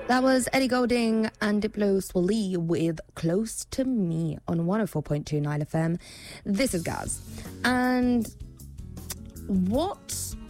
That was Ellie Goulding and Diplo Swali with Close to Me on 104.2 Nile FM. This is Gaz. And what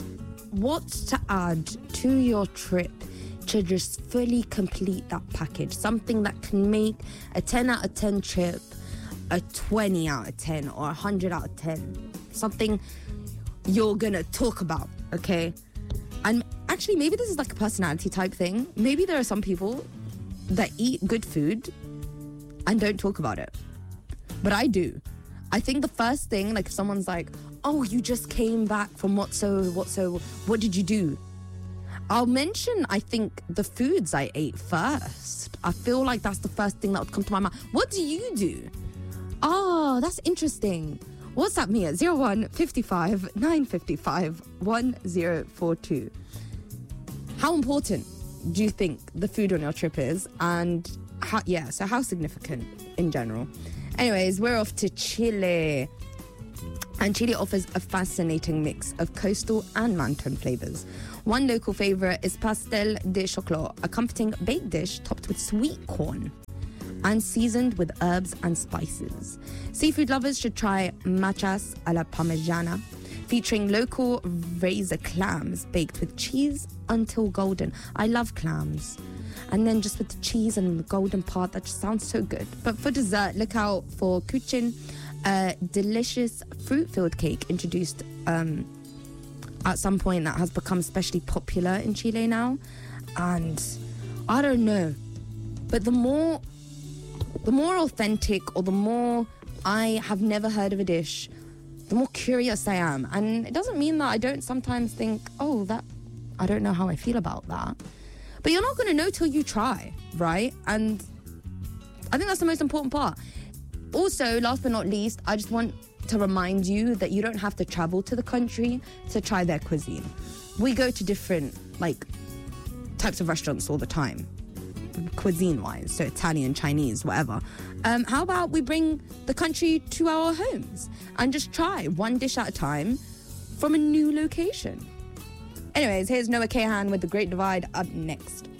to add to your trip to just fully complete that package? Something that can make a 10 out of 10 trip a 20 out of 10 or 100 out of 10. Something you're gonna talk about, okay? And actually, maybe this is like a personality type thing. Maybe there are some people that eat good food and don't talk about it. But I do. I think the first thing, like if someone's like, oh, you just came back from what did you do? I'll mention, I think, the foods I ate first. I feel like that's the first thing that would come to my mind. What do you do? Oh, that's interesting. WhatsApp me at 0155 955 1042. How important do you think the food on your trip is? And how significant in general? Anyways, we're off to Chile. And Chile offers a fascinating mix of coastal and mountain flavors. One local favorite is pastel de choclo, a comforting baked dish topped with sweet corn and seasoned with herbs and spices. Seafood lovers should try machas a la parmigiana, featuring local razor clams baked with cheese until golden. I love clams. And then just with the cheese and the golden part, that just sounds so good. But for dessert, look out for kuchen, a delicious fruit-filled cake introduced at some point that has become especially popular in Chile now. And I don't know, but the more authentic or the more I have never heard of a dish, the more curious I am. And it doesn't mean that I don't sometimes think, I don't know how I feel about that. But you're not going to know till you try, right? And I think that's the most important part. Also, last but not least, I just want to remind you that you don't have to travel to the country to try their cuisine. We go to different, types of restaurants all the time, cuisine-wise, so Italian, Chinese, whatever. How about we bring the country to our homes and just try one dish at a time from a new location? Anyways, here's Noah Kahan with The Great Divide up next.